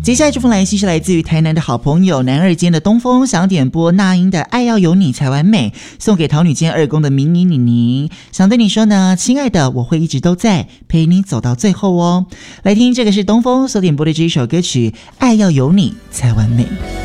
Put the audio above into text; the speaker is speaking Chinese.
接下来这封来信是来自于台南的好朋友南二间的东风，想点播那英的爱要有你才完美，送给桃女间二宫的明妮妮妮，想对你说呢，亲爱的，我会一直都在陪你走到最后哦。来听这个是东风所点播的这一首歌曲，爱要有你才完美。